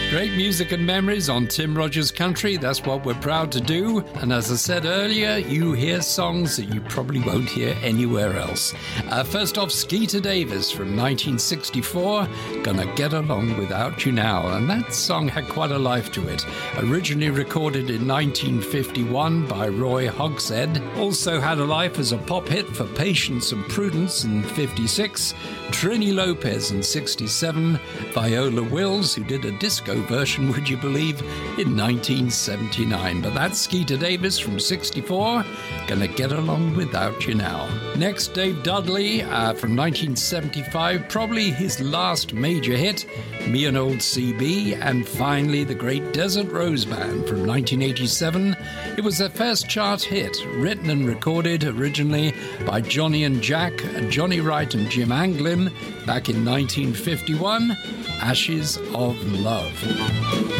Great music and memories on Tim Rogers Country. That's what we're proud to do. And as I said earlier, you hear songs that you probably won't hear anywhere else. First off, Skeeter Davis from 1964, Gonna Get Along Without You Now. And that song had quite a life to it. Originally recorded in 1951 by Roy Hogshead. Also had a life as a pop hit for Patience and Prudence in 56. Trini Lopez in 67. Viola Wills, who did a disco version, would you believe, in 1979. But that's Skeeter Davis from 64, Gonna Get Along Without You Now. Next, Dave Dudley from 1975, probably his last major hit, Me and Old CB, and finally the great Desert Rose Band from 1987. It was their first chart hit, written and recorded originally by Johnny and Jack, Johnny Wright and Jim Anglin back in 1951, Ashes of Love.